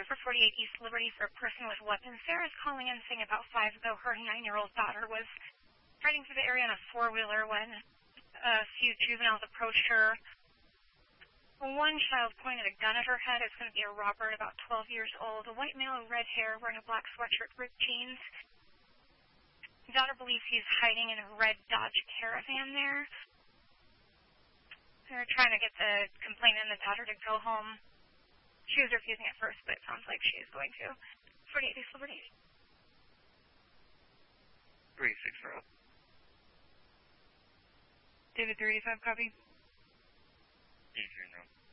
for 48 East Liberty for a person with weapons. Sarah's calling in saying about 5 ago her 9-year-old daughter was riding through the area on a four-wheeler when a few juveniles approached her. One child pointed a gun at her head. It's going to be a Robert, about 12 years old, a white male with red hair, wearing a black sweatshirt, ripped jeans. The daughter believes he's hiding in a red Dodge Caravan there. They're trying to get the complainant and the daughter to go home. She was refusing at first, but it sounds like she is going to. 48 East Liberty. 360. David 385, copy. Easy, no.